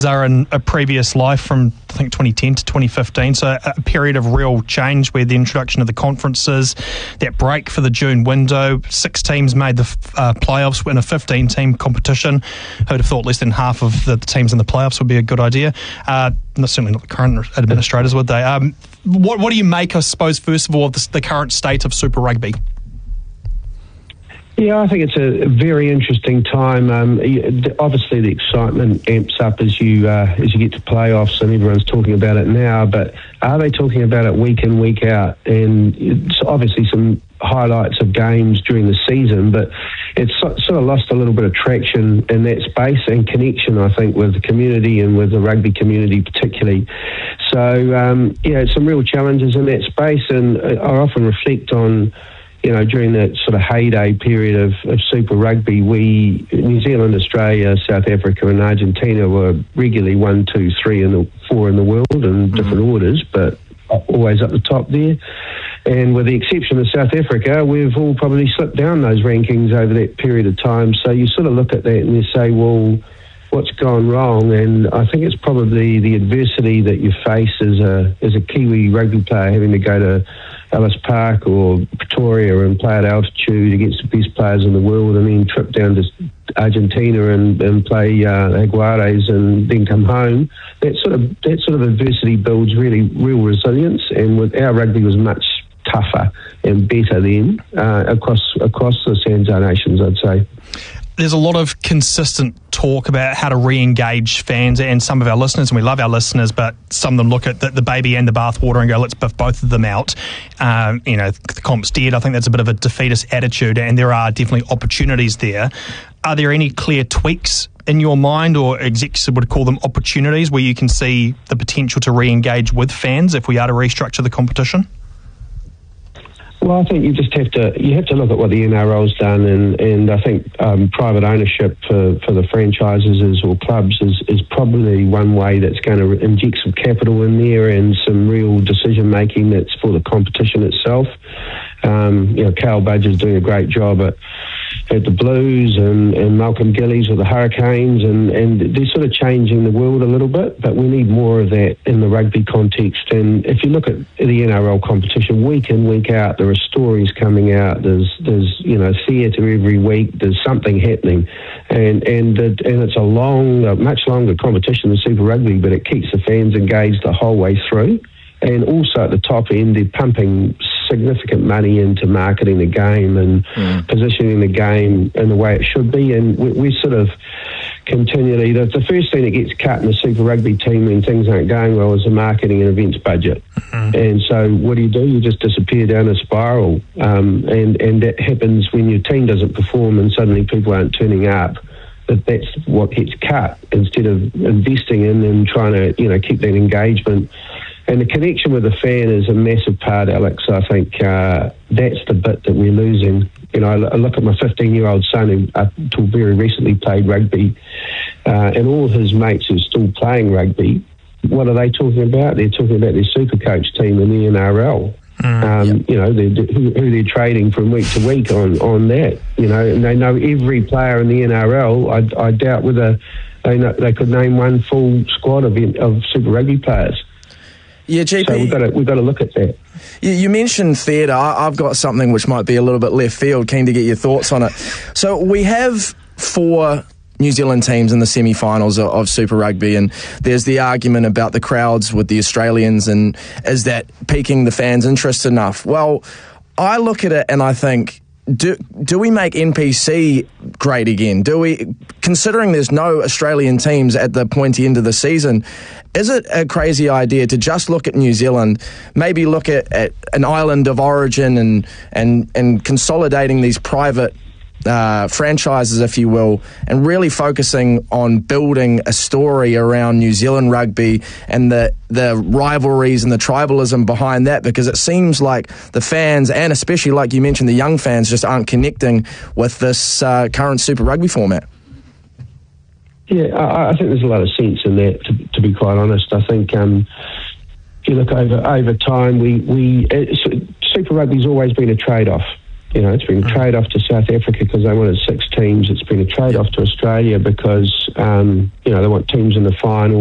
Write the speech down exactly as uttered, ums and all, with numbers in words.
are in a previous life from, I think, twenty ten to twenty fifteen, so a period of real change where the introduction of the conferences, that break for the June window, six teams made the uh, playoffs in a fifteen-team competition. Who'd have thought less than half of the teams in the playoffs would be a good idea? Uh, certainly not the current administrators, would they? Um, what, what do you make, I suppose, first of all, of the, the current state of Super Rugby? Yeah, I think it's a very interesting time. Um, obviously, the excitement amps up as you uh, as you get to playoffs, and everyone's talking about it now. But are they talking about it week in, week out? And it's obviously some highlights of games during the season, but it's sort of lost a little bit of traction in that space and connection, I think, with the community and with the rugby community particularly. So, um, yeah, some real challenges in that space, and I often reflect on, you know, during that sort of heyday period of, of Super Rugby, we, New Zealand, Australia, South Africa and Argentina were regularly one, two, three and four in the world in mm-hmm. different orders, but always up the top there. And with the exception of South Africa, we've all probably slipped down those rankings over that period of time. So you sort of look at that and you say, well, what's gone wrong? And I think it's probably the adversity that you face as a as a Kiwi rugby player, having to go to Ellis Park or Pretoria and play at altitude against the best players in the world, and then trip down to Argentina and, and play uh, Aguares and then come home. That sort of that sort of adversity builds really real resilience, and with our rugby was much tougher and better then uh, across across the Sanzar nations, I'd say. There's a lot of consistent talk about how to re-engage fans and some of our listeners, and we love our listeners, but some of them look at the, the baby and the bathwater and go, let's biff both of them out. Um, you know, the comp's dead. I think that's a bit of a defeatist attitude, and there are definitely opportunities there. Are there any clear tweaks in your mind, or execs would call them opportunities, where you can see the potential to re-engage with fans if we are to restructure the competition? Well, I think you just have to you have to look at what the N R L's done, and, and I think um, private ownership for, for the franchises is, or clubs is, is probably one way that's going to inject some capital in there and some real decision making that's for the competition itself. Um, you know, Cal Budge is doing a great job at at the Blues, and, and Malcolm Gillies with the Hurricanes, and, and they're sort of changing the world a little bit, but we need more of that in the rugby context. And if you look at the N R L competition, week in, week out, there are stories coming out, there's, there's you know, theatre every week, there's something happening, and and, the, and it's a long, a much longer competition than Super Rugby, but it keeps the fans engaged the whole way through. And also at the top end, they're pumping significant money into marketing the game and mm. positioning the game in the way it should be. And we, we sort of continually, the, the first thing that gets cut in a Super Rugby team when things aren't going well is the marketing and events budget. Mm-hmm. And so what do you do? You just disappear down a spiral. Um, and, and that happens when your team doesn't perform and suddenly people aren't turning up. That that's what gets cut, instead of investing in and trying to, you know, keep that engagement. And the connection with the fan is a massive part, Alex. I think uh, that's the bit that we're losing. You know, I, I look at my fifteen-year-old son who, up until very recently, played rugby, uh, and all his mates who are still playing rugby. What are they talking about? They're talking about their super coach team in the N R L. Mm, um, yep. You know, they're, who, who they're trading from week to week on, on that. You know, and they know every player in the N R L. I, I doubt whether they know, they could name one full squad of, of Super Rugby players. Yeah, G P. So we've got to we've got to look at that. You, you mentioned theatre. I've got something which might be a little bit left field. Keen to get your thoughts on it. So we have four New Zealand teams in the semi-finals of, of Super Rugby, and there's the argument about the crowds with the Australians, and is that piquing the fans' interest enough? Well, I look at it and I think, Do do we make N P C great again? Do we, considering there's no Australian teams at the pointy end of the season, is it a crazy idea to just look at New Zealand, maybe look at, at an island of origin and and and consolidating these private uh, franchises, if you will, and really focusing on building a story around New Zealand rugby and the the rivalries and the tribalism behind that, because it seems like the fans, and especially like you mentioned, the young fans, just aren't connecting with this uh, current Super Rugby format. Yeah, I, I think there's a lot of sense in that, to, to be quite honest. I think um, if you look over over time, we, we uh, Super Rugby's always been a trade-off. You know, it's been a trade-off to South Africa because they wanted six teams. It's been a trade-off to Australia because, um, you know, they want teams in the final.